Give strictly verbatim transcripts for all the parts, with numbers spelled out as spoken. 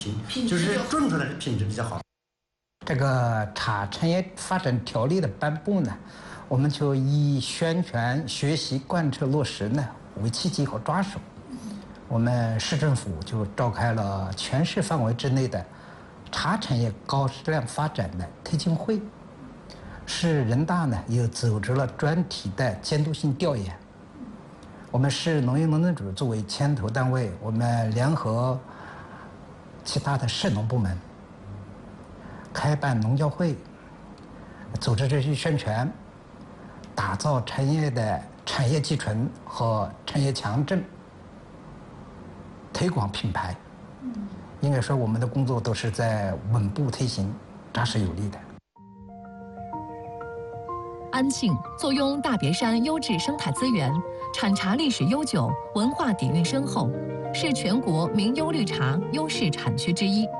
就是种出来的品质比较好。 这个茶产业发展条例的颁布呢，我们就以宣传、学习、贯彻落实呢为契机和抓手。我们市政府就召开了全市范围之内的茶产业高质量发展的推进会。市人大呢又组织了专题的监督性调研。我们市农业农政局作为牵头单位，我们联合其他的市农部门开办农教会，组织这些宣传，打造产业的产业集群和产业强镇，推广品牌。应该说我们的工作都是在稳步推行，扎实有力的。 安庆坐拥大别山优质生态资源，产茶历史悠久，文化底蕴深厚，是全国名优绿茶优势产区之一。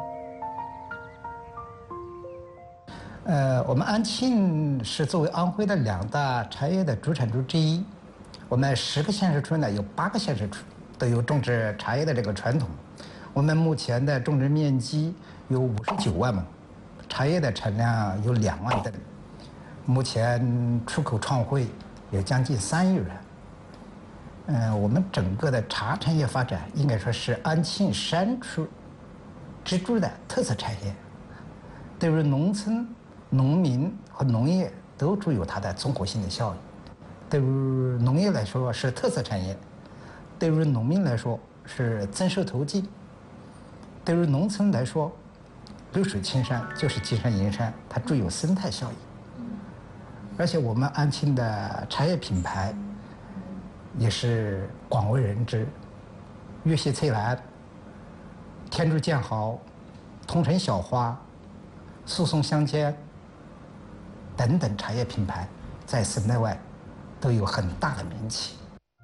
呃，我们安庆是作为安徽的两大茶叶的主产区之一，我们十个县市区呢，有八个县市区都有种植茶叶的这个传统。我们目前的种植面积有五十九万亩，茶叶的产量有两万吨，目前出口创汇有将近三亿元。嗯、呃，我们整个的茶产业发展应该说是安庆山区支柱的特色产业，对于农村、农民和农业都具有它的综合性的效益。对于农业来说是特色产业，对于农民来说是增收途径，对于农村来说，绿水青山就是金山银山，它具有生态效益。而且我们安庆的茶叶品牌也是广为人知，粤西翠兰、天竺剑豪、通城小花、诉讼香煎等等茶叶品牌在省内外都有很大的名气。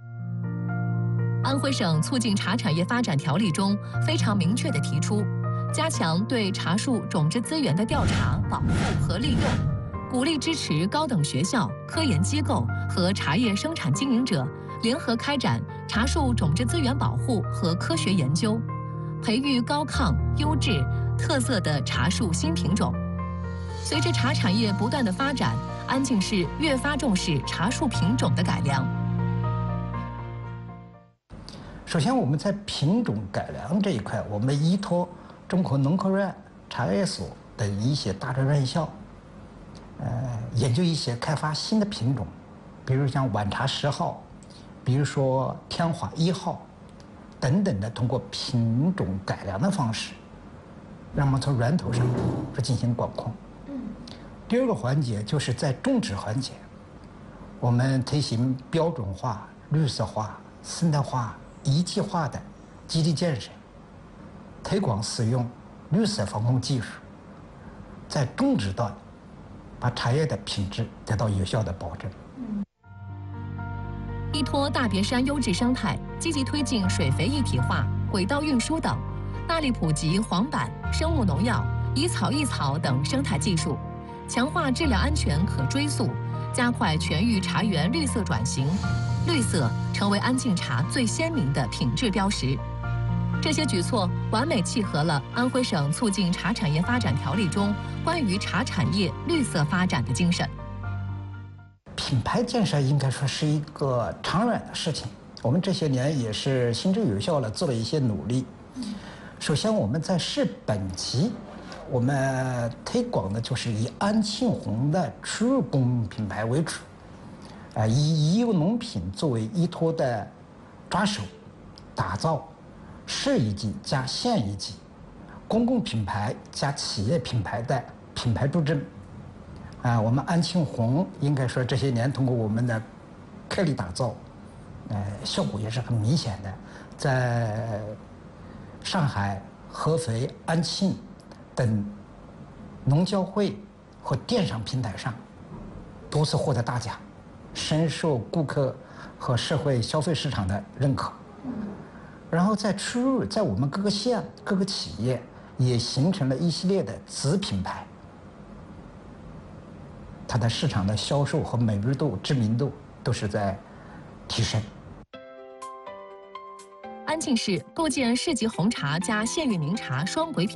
安徽省促进茶产业发展条例中非常明确地提出，加强对茶树种植资源的调查、保护和利用，鼓励支持高等学校、科研机构和茶叶生产经营者联合开展茶树种植资源保护和科学研究，培育高抗、优质、特色的茶树新品种。随着茶产业不断的发展，安庆市越发重视茶树品种的改良。 首先，我们在品种改良这一块，我们依托中国农科院、茶叶所等一些大专院校，呃，研究一些开发新的品种，比如像晚茶十号，比如说天华一号，等等的，通过品种改良的方式，让我们从源头上是进行管控。第二个环节就是在种植环节，我们推行标准化、绿色化、生态化、一体化的基地建设，推广使用绿色防控技术，在种植端把茶叶的品质得到有效的保证。 依托大别山优质生态，积极推进水肥一体化、轨道运输等，大力普及黄板、生物农药、以草易草等生态技术，强化质量安全可追溯，加快全域茶园绿色转型，绿色成为安庆茶最鲜明的品质标识。这些举措完美契合了安徽省促进茶产业发展条例中关于茶产业绿色发展的精神。 品牌建设应该说是一个长远的事情，我们这些年也是行之有效地做了一些努力。首先，我们在市本级，我们推广的就是以安庆红的区域公民品牌为主，啊，以宜游农品作为依托的抓手，打造市一级加县一级公共品牌加企业品牌的品牌助证。啊，我们安庆红应该说这些年通过我们的开力打造，呃，效果也是很明显的，在上海、合肥、安庆等农交会和电商平台上多次获得大奖，深受顾客和社会消费市场的认可。然后在区域，在我们各个县、各个企业也形成了一系列的子品牌，它的市场的销售和美誉度、知名度都是在提升。 安安庆市构建市级红茶加县域名茶双轨品